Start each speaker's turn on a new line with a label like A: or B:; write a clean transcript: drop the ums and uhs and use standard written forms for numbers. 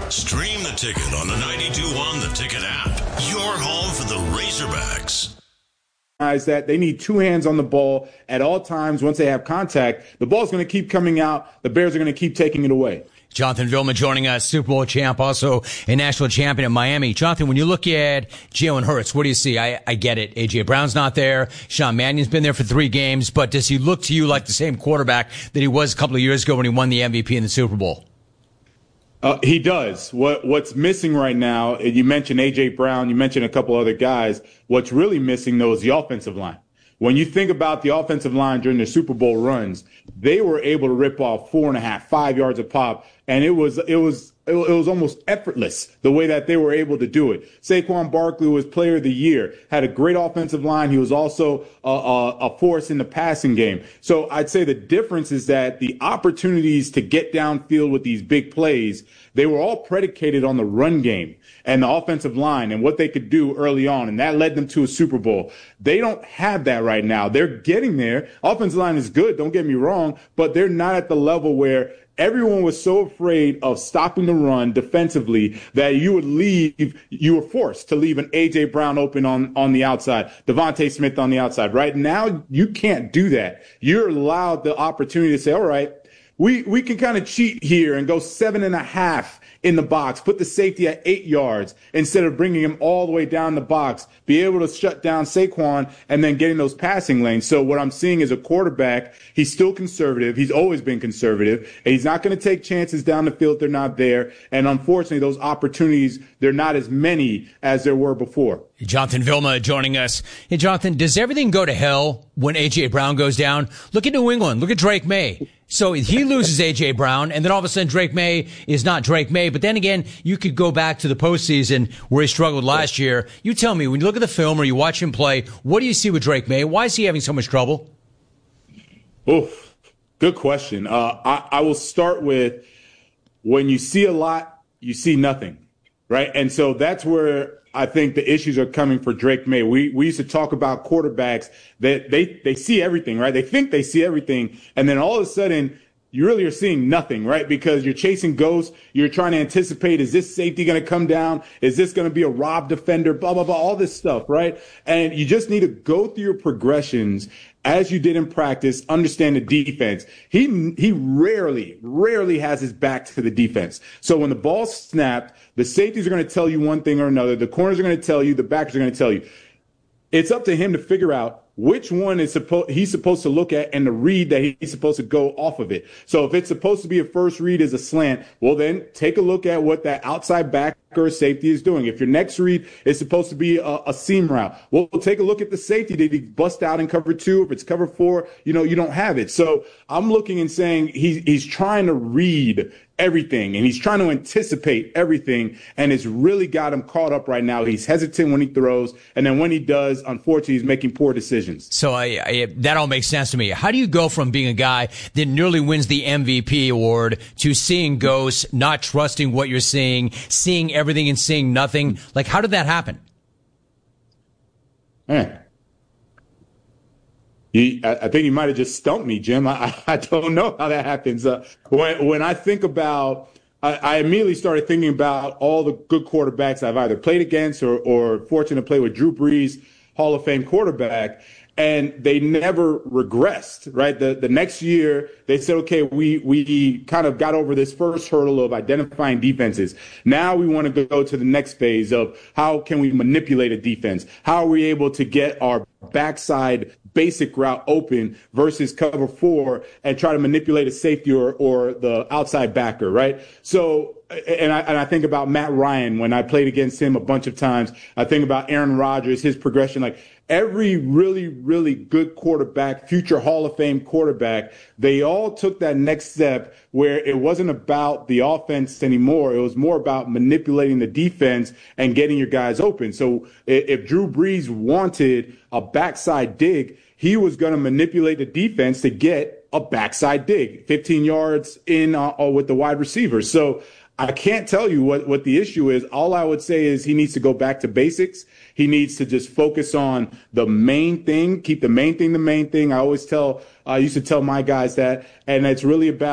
A: Stream the Ticket on the 92.1 The Ticket app. Your home for the Razorbacks.
B: That they need two hands on the ball at all times. Once they have contact, the ball's going to keep coming out. The Bears are going to keep taking it away.
C: Jonathan Vilma joining us, Super Bowl champ, also a national champion in Miami. Jonathan, when you look at Jalen Hurts, what do you see? I get it. A.J. Brown's not there. Sean Mannion's been there for 3 games, but does he look to you like the same quarterback that he was a couple of years ago when he won the MVP in the Super Bowl?
B: He does. What's missing right now, you mentioned A.J. Brown, you mentioned a couple other guys. What's really missing, though, is the offensive line. When you think about the offensive line during the Super Bowl runs, they were able to rip off 4.5, 5 yards a pop, and it was almost effortless the way that they were able to do it. Saquon Barkley was Player of the Year, had a great offensive line. He was also a force in the passing game. So I'd say the difference is that the opportunities to get downfield with these big plays, they were all predicated on the run game and the offensive line and what they could do early on, and that led them to a Super Bowl. They don't have that right now. They're getting there. Offensive line is good, don't get me wrong, but they're not at the level where everyone was so afraid of stopping the run defensively that you were forced to leave an A.J. Brown open on the outside, Devontae Smith on the outside. Right now, you can't do that. You're allowed the opportunity to say, all right, we can kind of cheat here and go 7.5 in the box, put the safety at 8 yards instead of bringing him all the way down the box, be able to shut down Saquon and then getting those passing lanes. So what I'm seeing is a quarterback, he's still conservative. He's always been conservative. And he's not going to take chances down the field if they're not there. And unfortunately, those opportunities, they're not as many as there were before.
C: Jonathan Vilma joining us. Hey, Jonathan, does everything go to hell when A.J. Brown goes down? Look at New England. Look at Drake May. So he loses A.J. Brown, and then all of a sudden Drake May is not Drake May. But then again, you could go back to the postseason where he struggled last year. You tell me, when you look at the film or you watch him play, what do you see with Drake May? Why is he having so much trouble?
B: Oof, good question. I will start with, when you see a lot, you see nothing, right? And so that's where I think the issues are coming for Drake May. We used to talk about quarterbacks that they see everything, right? They think they see everything. And then all of a sudden, you really are seeing nothing, right? Because you're chasing ghosts. You're trying to anticipate, is this safety going to come down? Is this going to be a rob defender? Blah, blah, blah, all this stuff, right? And you just need to go through your progressions as you did in practice, understand the defense. He rarely has his back to the defense. So when the ball's snapped, the safeties are going to tell you one thing or another. The corners are going to tell you. The backers are going to tell you. It's up to him to figure out which one is he's supposed to look at and the read that he's supposed to go off of it. So if it's supposed to be a first read as a slant, well, then take a look at what that outside backer or safety is doing. If your next read is supposed to be a seam route, well, we'll take a look at the safety. Did he bust out in cover 2? If it's cover 4, you don't have it. So I'm looking and saying he's trying to read everything, and he's trying to anticipate everything, and it's really got him caught up right now. He's hesitant when he throws, and then when he does, unfortunately, he's making poor decisions.
C: So that all makes sense to me. How do you go from being a guy that nearly wins the MVP award to seeing ghosts, not trusting what you're seeing everything and seeing nothing? Like, how did that happen?
B: Man. I think he might have just stumped me, Jim. I don't know how that happens. When I think about, I immediately started thinking about all the good quarterbacks I've either played against or fortunate to play with. Drew Brees, Hall of Fame quarterback, and they never regressed, right? The next year, they said, okay, we kind of got over this first hurdle of identifying defenses. Now we want to go to the next phase of how can we manipulate a defense? How are we able to get our backside basic route open versus cover 4 and try to manipulate a safety or the outside backer, right? So, and I think about Matt Ryan when I played against him a bunch of times. I think about Aaron Rodgers, his progression. Like, every really, really good quarterback, future Hall of Fame quarterback, they all took that next step where it wasn't about the offense anymore. It was more about manipulating the defense and getting your guys open. So if Drew Brees wanted a backside dig, he was going to manipulate the defense to get a backside dig, 15 yards in with the wide receiver. So I can't tell you what the issue is. All I would say is he needs to go back to basics. He needs to just focus on the main thing, keep the main thing the main thing. I used to tell my guys that, and it's really about